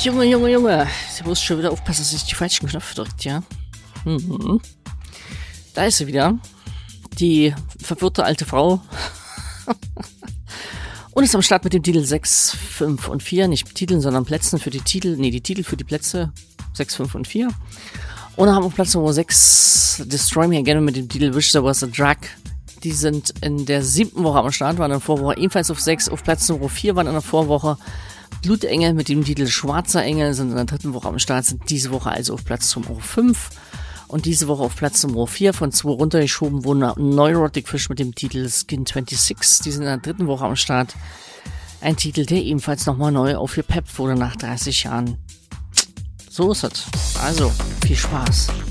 Junge. Ich muss schon wieder aufpassen, dass ich die falschen Knöpfe drückt, ja. Da ist sie wieder. Die verwirrte alte Frau. Und ist am Start mit dem Titel 6, 5 und 4. Nicht Titeln, sondern Plätzen für die Titel. Nee, die Titel für die Plätze 6, 5 und 4. Und dann haben wir auf Platz Nummer 6 Destroy Me Again mit dem Titel Wish There Was a Drug. Die sind in der 7. Woche am Start, waren in der Vorwoche ebenfalls auf 6. Auf Platz Nummer 4 waren in der Vorwoche Blutengel mit dem Titel Schwarzer Engel, sind in der 3. Woche am Start, sind diese Woche also auf Platz Nummer 5. Und diese Woche auf Platz Nummer 4 von 2 runtergeschoben wurden Neurotic Fish mit dem Titel Skin 26. Die sind in der 3. Woche am Start. Ein Titel, der ebenfalls nochmal neu aufgepeppt wurde nach 30 Jahren. So ist es. Also, viel Spaß.